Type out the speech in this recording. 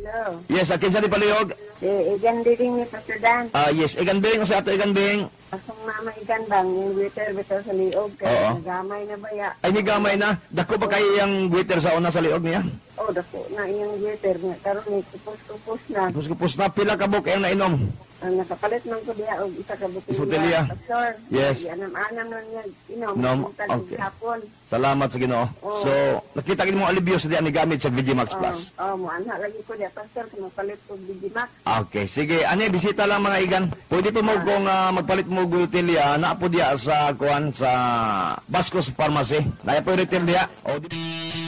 Hello. Yes, akin sa di palihog. Igan din ni Pastor Dan. Yes, igan bing sa ato igan bing. Asong mama igan bang yung waiter bitaw sa liog Oo. kay nagamay na ba ya? Ay, ni gamay na. Dako pa kayo yung waiter sa una sa liog niya. Oh, dako na iyang waiter nga karon ni kupos na. Tapos kapos na pila ka buk yung nainom. Ang nakapalit man ko diha og isa ka butilya. Butilya. Pastor. Yes. Anam-anam na niya inom. Inom? Tag Okay. hapon. Salamat sa Ginoo. Oo. So, nakita gid mo alibyo sa diyan ni gamit sa Vigimax Plus. Mo ana lagi ko diha Pastor kung palit og Digimax. Okay, sige. Ani bisita lang mga igan. Pwede po mo kung magpalit mo gutilya na po diya sa kuan sa Bascos Pharmacy. Naya po retail diya. O,